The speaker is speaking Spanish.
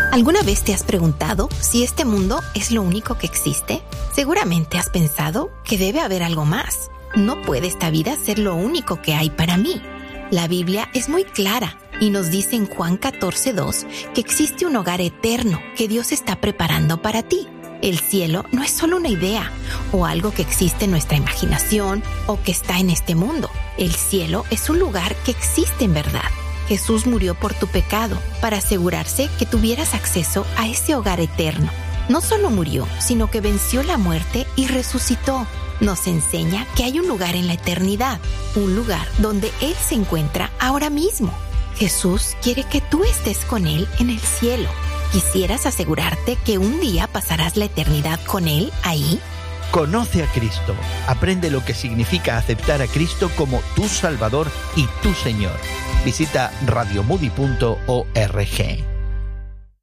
¿Alguna vez te has preguntado si este mundo es lo único que existe? Seguramente has pensado que debe haber algo más. No puede esta vida ser lo único que hay para mí. La Biblia es muy clara y nos dice en Juan 14:2 que existe un hogar eterno que Dios está preparando para ti. El cielo no es solo una idea o algo que existe en nuestra imaginación o que está en este mundo. El cielo es un lugar que existe en verdad. Jesús murió por tu pecado para asegurarse que tuvieras acceso a ese hogar eterno. No solo murió, sino que venció la muerte y resucitó. Nos enseña que hay un lugar en la eternidad, un lugar donde Él se encuentra ahora mismo. Jesús quiere que tú estés con Él en el cielo. ¿Quisieras asegurarte que un día pasarás la eternidad con Él ahí? Conoce a Cristo. Aprende lo que significa aceptar a Cristo como tu Salvador y tu Señor. Visita radiomoody.org.